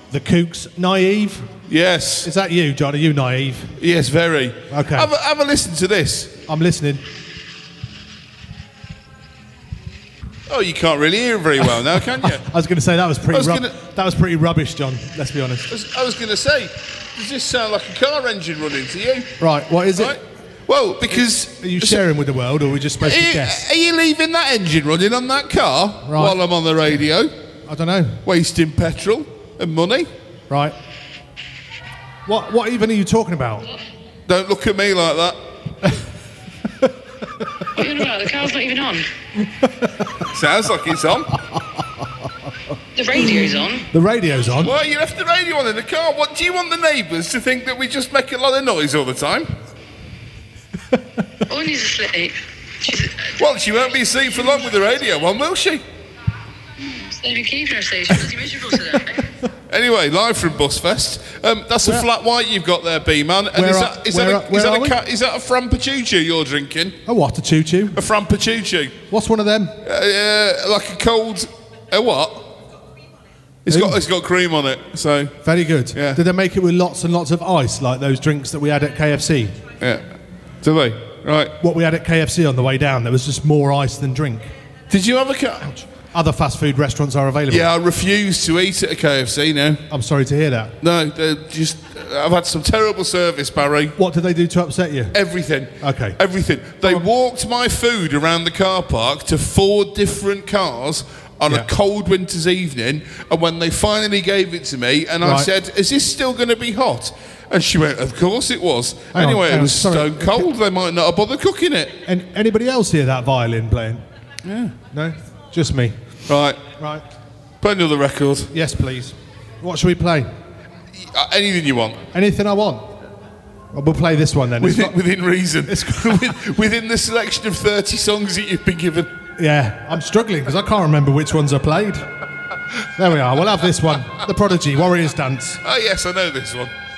The Kooks, Naive. Yes. Is that you, John? Are you naive? Yes, very. Okay. Have a listen to this. I'm listening. Oh, you can't really hear very well now, can you? I was going to say that was pretty rubbish, John. Let's be honest. I was going to say, does this sound like a car engine running to you? Right, what is it? Right. Well, because... Are you sharing with the world, or are we just supposed to guess? Are you leaving that engine running on that car while I'm on the radio? I don't know. Wasting petrol and money? Right. What even are you talking about? Don't look at me like that. What are you on about? The car's not even on. Sounds like it's on. The radio's on. The radio's on? Well, you left the radio on in the car. What, do you want the neighbours to think that we just make a lot of noise all the time? Oni's asleep. Well, she won't be asleep for long with the radio on, will she? So you're keeping her station. Was he miserable today? Anyway, live from Busfest. That's a flat white you've got there, B-man. And is that a Frampachuchu you're drinking? A what? A choo-choo? A Frampachuchu. What's one of them? Like a cold... A what? It's got cream on it, so... Very good. Yeah. Did they make it with lots and lots of ice, like those drinks that we had at KFC? Yeah. Do they? Right. What we had at KFC on the way down, there was just more ice than drink. Did you have a couch? Other fast food restaurants are available. Yeah, I refuse to eat at a KFC now. I'm sorry to hear that. No, I've had some terrible service, Barry. What did they do to upset you? Everything. Okay. Everything. They walked my food around the car park to 4 different cars on a cold winter's evening, and when they finally gave it to me, and I said, "Is this still going to be hot?" And she went, "Of course it was." Anyway, it was stone cold. They might not have bothered cooking it. And anybody else hear that violin playing? Yeah. No? Just me. Right. Play another record. Yes, please. What should we play? Anything you want. Anything I want. Well, we'll play this one then. Within reason. Within the selection of 30 songs that you've been given. Yeah, I'm struggling because I can't remember which ones I played. There we are. We'll have this one. The Prodigy, Warriors Dance. Oh, yes, I know this one.